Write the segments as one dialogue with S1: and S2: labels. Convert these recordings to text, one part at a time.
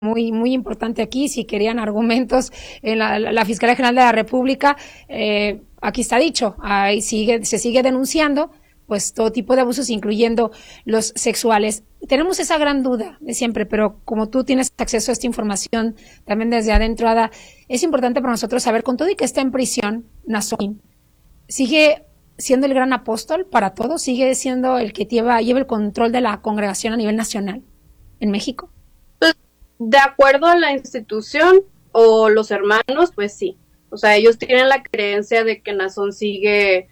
S1: muy, muy importante aquí. Si querían argumentos en la Fiscalía General de la República, aquí está dicho, ahí se sigue denunciando pues todo tipo de abusos, incluyendo los sexuales. Tenemos esa gran duda de siempre, pero como tú tienes acceso a esta información también desde adentro, Ada, es importante para nosotros saber, con todo y que está en prisión, Nazoin, ¿sigue siendo el gran apóstol para todos? ¿Sigue siendo el que lleva el control de la congregación a nivel nacional en México?
S2: Pues, de acuerdo a la institución o los hermanos, pues sí. O sea, ellos tienen la creencia de que Nazón sigue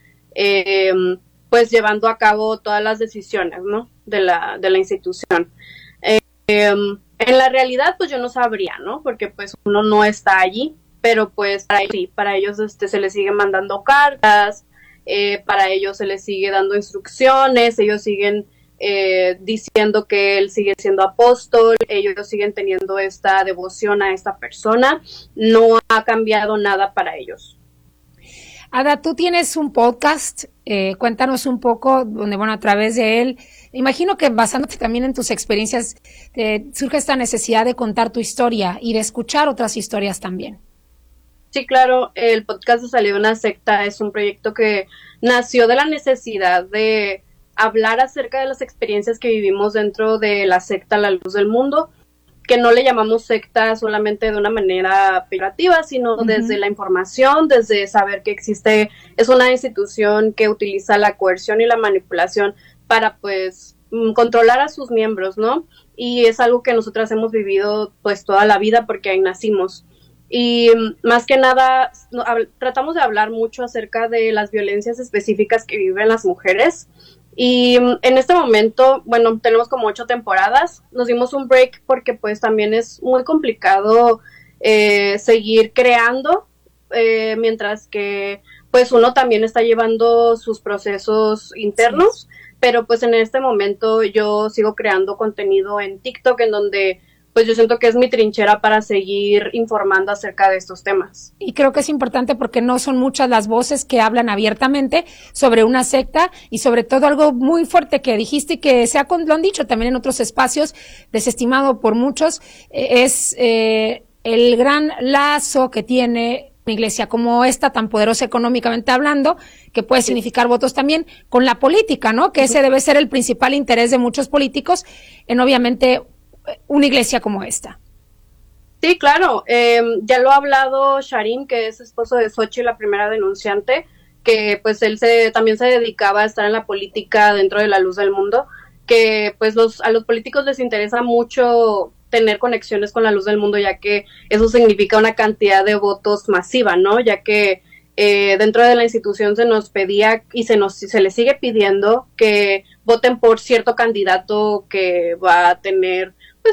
S2: pues llevando a cabo todas las decisiones, ¿no? De la institución. En la realidad, pues yo no sabría, ¿no? Porque pues uno no está allí, pero pues para ellos se les sigue mandando cartas, para ellos se les sigue dando instrucciones, ellos siguen diciendo que él sigue siendo apóstol, ellos siguen teniendo esta devoción a esta persona, no ha cambiado nada para ellos.
S1: Ada, tú tienes un podcast, cuéntanos un poco, donde, bueno, a través de él, imagino que basándote también en tus experiencias, surge esta necesidad de contar tu historia y de escuchar otras historias también.
S2: Sí, claro, el podcast de Salió de una secta es un proyecto que nació de la necesidad de hablar acerca de las experiencias que vivimos dentro de la secta La Luz del Mundo, que no le llamamos secta solamente de una manera peyorativa, sino desde la información, desde saber que existe, es una institución que utiliza la coerción y la manipulación para, pues, controlar a sus miembros, ¿no? Y es algo que nosotras hemos vivido, pues, toda la vida porque ahí nacimos. Y más que nada, tratamos de hablar mucho acerca de las violencias específicas que viven las mujeres. Y en este momento, bueno, tenemos como 8 temporadas, nos dimos un break porque pues también es muy complicado seguir creando, mientras que pues uno también está llevando sus procesos internos, pero pues en este momento yo sigo creando contenido en TikTok, en donde pues yo siento que es mi trinchera para seguir informando acerca de estos temas.
S1: Y creo que es importante porque no son muchas las voces que hablan abiertamente sobre una secta, y sobre todo algo muy fuerte que dijiste y que lo han dicho también en otros espacios, desestimado por muchos, es el gran lazo que tiene una iglesia como esta, tan poderosa económicamente hablando, que puede significar votos también, con la política, ¿no? Que ese debe ser el principal interés de muchos políticos en, obviamente, una iglesia como esta.
S2: Sí, claro, ya lo ha hablado Sharim, que es esposo de Xochitl, la primera denunciante, que pues él también se dedicaba a estar en la política dentro de La Luz del Mundo, que pues a los políticos les interesa mucho tener conexiones con La Luz del Mundo, ya que eso significa una cantidad de votos masiva, ¿no? Ya que dentro de la institución se nos pedía y se les sigue pidiendo que voten por cierto candidato que va a tener pues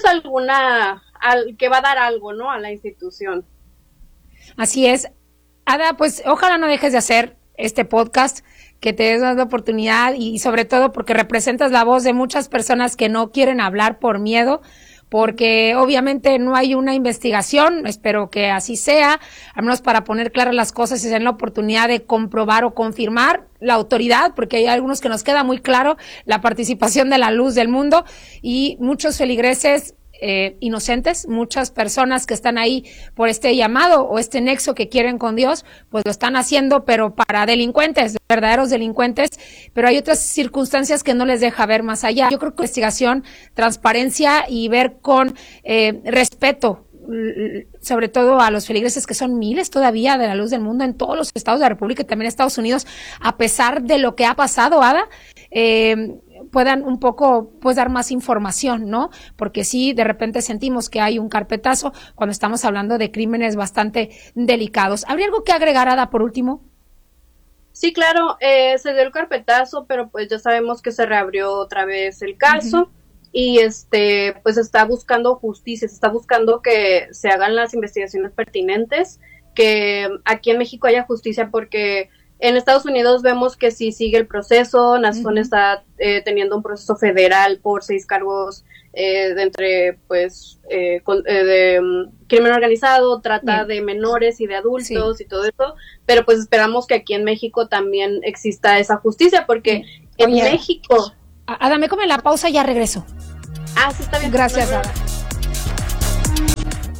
S2: que va a dar algo, ¿no? A la institución.
S1: Así es. Ada, pues ojalá no dejes de hacer este podcast, que te des la oportunidad, y sobre todo porque representas la voz de muchas personas que no quieren hablar por miedo, porque obviamente no hay una investigación. Espero que así sea, al menos para poner claras las cosas y tener la oportunidad de comprobar o confirmar la autoridad, porque hay algunos que nos queda muy claro la participación de La Luz del Mundo, y muchos feligreses inocentes, muchas personas que están ahí por este llamado o este nexo que quieren con Dios, pues lo están haciendo, pero para delincuentes, verdaderos delincuentes, pero hay otras circunstancias que no les deja ver más allá. Yo creo que investigación, transparencia y ver con respeto, sobre todo a los feligreses, que son miles todavía de La Luz del Mundo en todos los estados de la República y también en Estados Unidos, a pesar de lo que ha pasado, Ada, puedan un poco pues dar más información, ¿no? Porque sí, de repente sentimos que hay un carpetazo cuando estamos hablando de crímenes bastante delicados. ¿Habría algo que agregar, Ada, por último?
S2: Sí, claro, se dio el carpetazo, pero pues ya sabemos que se reabrió otra vez el caso. Y pues está buscando justicia, se está buscando que se hagan las investigaciones pertinentes, que aquí en México haya justicia, porque en Estados Unidos vemos que sí sigue el proceso. Nazón está teniendo un proceso federal por 6 cargos de crimen organizado, trata de menores y de adultos y todo eso, pero pues esperamos que aquí en México también exista esa justicia, porque en México...
S1: Ada, me come la pausa y ya regreso.
S2: Sí, está bien.
S1: Gracias, Ada.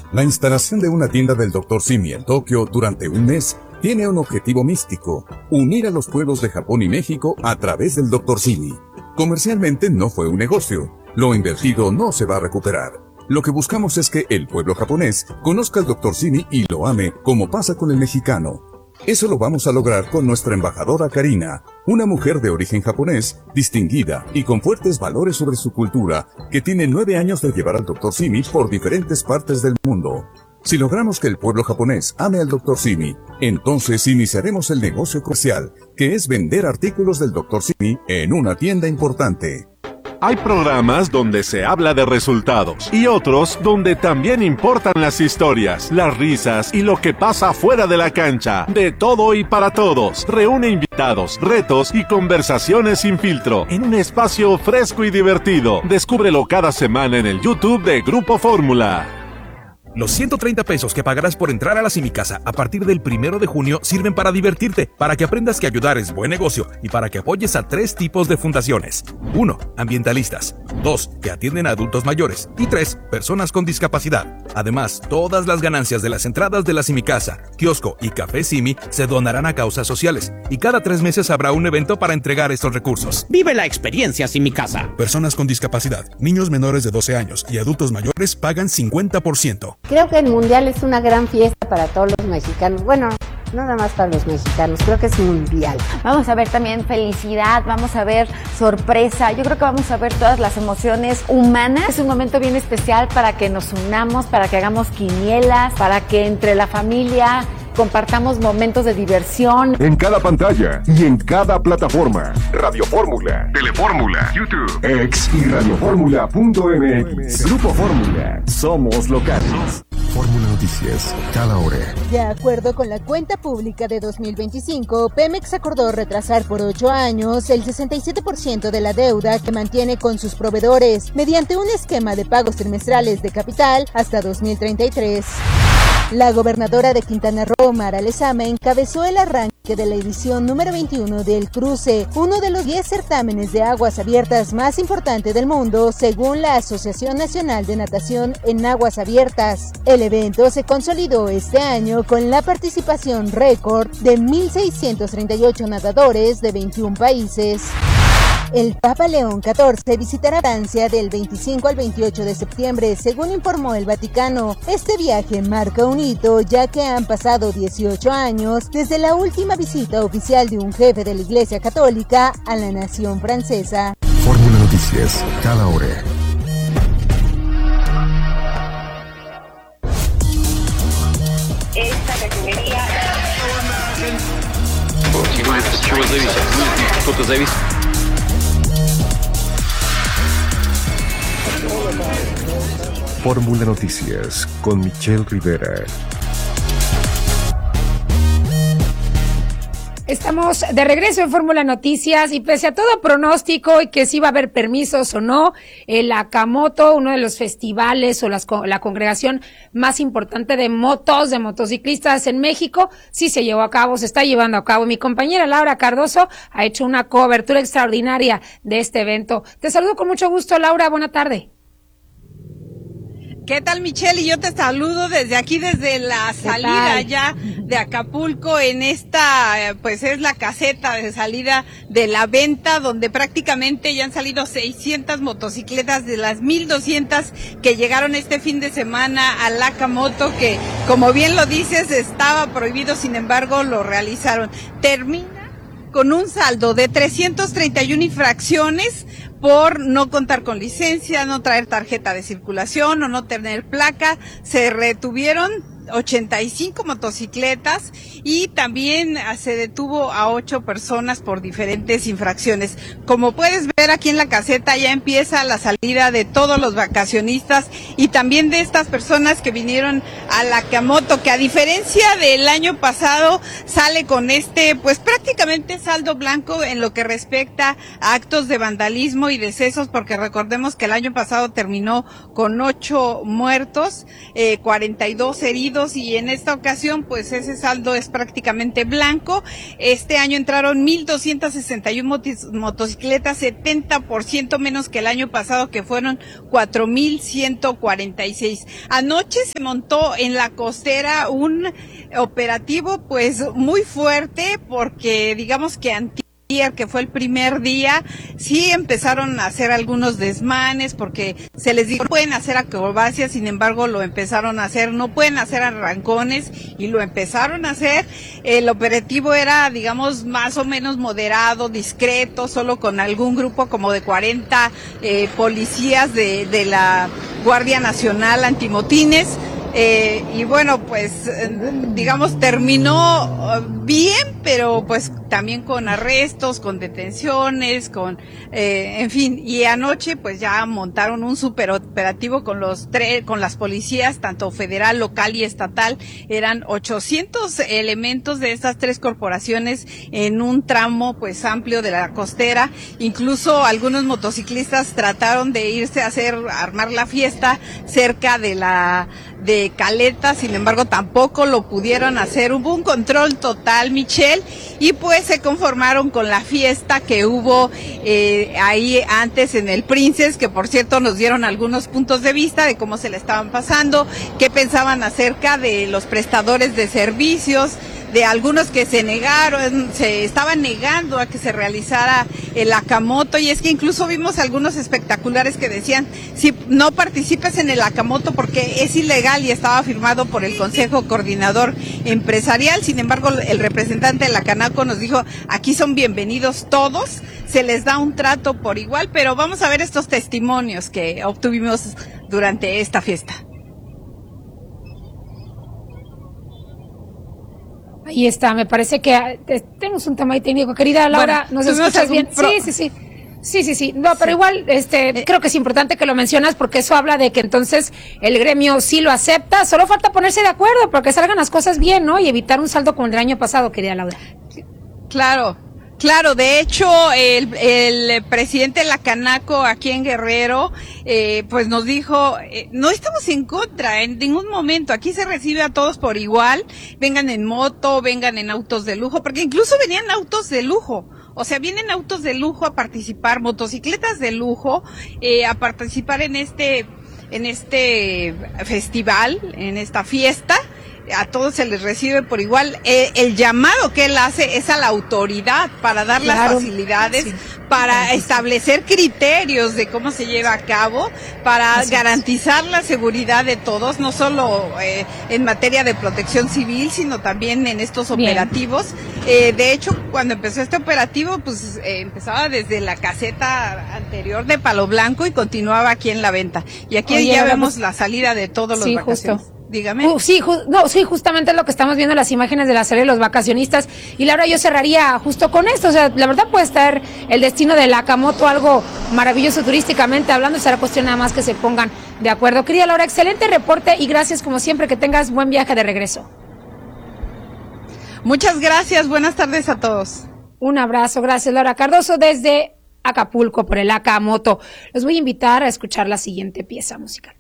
S3: La instalación de una tienda del Dr. Simi en Tokio durante un mes tiene un objetivo místico: unir a los pueblos de Japón y México a través del Dr. Simi. Comercialmente no fue un negocio. Lo invertido no se va a recuperar. Lo que buscamos es que el pueblo japonés conozca al Dr. Simi y lo ame como pasa con el mexicano. Eso lo vamos a lograr con nuestra embajadora Karina, una mujer de origen japonés, distinguida y con fuertes valores sobre su cultura, que tiene 9 años de llevar al Dr. Simi por diferentes partes del mundo. Si logramos que el pueblo japonés ame al Dr. Simi, entonces iniciaremos el negocio comercial, que es vender artículos del Dr. Simi en una tienda importante.
S4: Hay programas donde se habla de resultados y otros donde también importan las historias, las risas y lo que pasa fuera de la cancha. De todo y para todos. Reúne invitados, retos y conversaciones sin filtro en un espacio fresco y divertido. Descúbrelo cada semana en el YouTube de Grupo Fórmula.
S5: Los 130 pesos que pagarás por entrar a la Simicasa a partir del 1 de junio sirven para divertirte, para que aprendas que ayudar es buen negocio y para que apoyes a 3 tipos de fundaciones. 1. Ambientalistas. 2. Que atienden a adultos mayores. Y 3. Personas con discapacidad. Además, todas las ganancias de las entradas de la Simicasa, kiosco y café Simi se donarán a causas sociales. Y cada 3 meses habrá un evento para entregar estos recursos.
S6: Vive la experiencia Simicasa.
S5: Personas con discapacidad, niños menores de 12 años y adultos mayores pagan 50%.
S7: Creo que el Mundial es una gran fiesta para todos los mexicanos. Bueno, no nada más para los mexicanos, creo que es mundial.
S8: Vamos a ver también felicidad, vamos a ver sorpresa, yo creo que vamos a ver todas las emociones humanas. Es un momento bien especial para que nos unamos, para que hagamos quinielas, para que entre la familia compartamos momentos de diversión.
S9: En cada pantalla y en cada plataforma. Radio Fórmula, Telefórmula, YouTube, X y radioformula.mx. Grupo Fórmula. Somos locales.
S10: Fórmula Noticias, cada hora.
S11: De acuerdo con la cuenta pública de 2025, Pemex acordó retrasar por 8 años el 67% de la deuda que mantiene con sus proveedores mediante un esquema de pagos trimestrales de capital hasta 2033. La gobernadora de Quintana Roo, Mara Lezama, encabezó el arranque de la edición número 21 del Cruce, uno de los 10 certámenes de aguas abiertas más importante del mundo, según la Asociación Nacional de Natación en Aguas Abiertas. El evento se consolidó este año con la participación récord de 1.638 nadadores de 21 países. El Papa León XIV visitará Francia del 25 al 28 de septiembre, según informó el Vaticano. Este viaje marca un hito, ya que han pasado 18 años desde la última visita oficial de un jefe de la Iglesia Católica a la nación francesa.
S10: Fórmula Noticias, cada hora.
S12: Esta categoría...
S10: Fórmula Noticias con Michelle Rivera.
S1: Estamos de regreso en Fórmula Noticias y pese a todo pronóstico y que si va a haber permisos o no, el Akamoto, uno de los festivales o la congregación más importante de motociclistas en México, sí se llevó a cabo, se está llevando a cabo. Mi compañera Laura Cardoso ha hecho una cobertura extraordinaria de este evento. Te saludo con mucho gusto, Laura, buena tarde.
S13: ¿Qué tal, Michelle? Y yo te saludo desde aquí, desde la salida ya de Acapulco, en esta, pues es la caseta de salida de la venta, donde prácticamente ya han salido 600 motocicletas de las 1,200 que llegaron este fin de semana al Akamoto, que, como bien lo dices, estaba prohibido, sin embargo, lo realizaron. Termina con un saldo de 331 infracciones por no contar con licencia, no traer tarjeta de circulación o no tener placa. Se retuvieron 85 motocicletas y también se detuvo a 8 personas por diferentes infracciones. Como puedes ver aquí en la caseta, ya empieza la salida de todos los vacacionistas y también de estas personas que vinieron a la Akamoto, que a diferencia del año pasado sale con pues prácticamente saldo blanco en lo que respecta a actos de vandalismo y decesos, porque recordemos que el año pasado terminó con 8 muertos, 42 heridos saldos y en esta ocasión pues ese saldo es prácticamente blanco. Este año entraron 1,261 motocicletas, 70% menos que el año pasado, que fueron 4,146. Anoche se montó en la costera un operativo pues muy fuerte, porque digamos que que fue el primer día, sí empezaron a hacer algunos desmanes, porque se les dijo, no pueden hacer acrobacias, sin embargo lo empezaron a hacer, no pueden hacer arrancones, y lo empezaron a hacer. El operativo era, digamos, más o menos moderado, discreto, solo con algún grupo como de 40 policías de la Guardia Nacional Antimotines. Y bueno, pues digamos terminó bien, pero pues también con arrestos, con detenciones, en fin. Y anoche pues ya montaron un super operativo con las policías, tanto federal, local y estatal. Eran 800 elementos de estas 3 corporaciones en un tramo pues amplio de la costera. Incluso algunos motociclistas trataron de irse a armar la fiesta cerca de Caleta, sin embargo tampoco lo pudieron hacer. Hubo un control total, Michelle, y pues se conformaron con la fiesta que hubo ahí antes en el Princess, que por cierto nos dieron algunos puntos de vista de cómo se le estaban pasando, qué pensaban acerca de los prestadores de servicios, de algunos que se estaban negando a que se realizara el Akamoto, y es que incluso vimos algunos espectaculares que decían, si no participes en el Akamoto porque es ilegal y estaba firmado por el Consejo Coordinador Empresarial. Sin embargo, el representante de la Canaco nos dijo, aquí son bienvenidos todos, se les da un trato por igual. Pero vamos a ver estos testimonios que obtuvimos durante esta fiesta.
S1: Ahí está, me parece que tenemos un tema ahí técnico. Querida Laura, ¿nos escuchas bien? Sí. No, pero igual, creo que es importante que lo mencionas, porque eso habla de que entonces el gremio sí lo acepta. Solo falta ponerse de acuerdo, porque salgan las cosas bien, ¿no? Y evitar un saldo como el del año pasado, querida Laura.
S13: Claro, de hecho, el presidente de la Canaco aquí en Guerrero, pues nos dijo, no estamos en contra en ningún momento, aquí se recibe a todos por igual, vengan en moto, vengan en autos de lujo, porque incluso venían autos de lujo, o sea, vienen autos de lujo a participar, motocicletas de lujo, a participar en este festival, en esta fiesta. A todos se les recibe por igual. El llamado que él hace es a la autoridad para dar las facilidades, para establecer criterios de cómo se lleva a cabo, para garantizar la seguridad de todos, no solo en materia de protección civil, sino también en estos operativos. De hecho, cuando empezó este operativo, pues empezaba desde la caseta anterior de Palo Blanco y continuaba aquí en La Venta. Y aquí ya vemos la salida de todos los vacaciones.
S1: Justo.
S13: Dígame.
S1: Sí, justamente es lo que estamos viendo en las imágenes de la serie de los vacacionistas. Y Laura, yo cerraría justo con esto. O sea, la verdad puede estar el destino del Akamoto algo maravilloso turísticamente hablando. Será cuestión nada más que se pongan de acuerdo. Querida Laura, excelente reporte y gracias como siempre. Que tengas buen viaje de regreso.
S13: Muchas gracias. Buenas tardes a todos.
S1: Un abrazo. Gracias, Laura Cardoso, desde Acapulco por el Akamoto. Los voy a invitar a escuchar la siguiente pieza musical.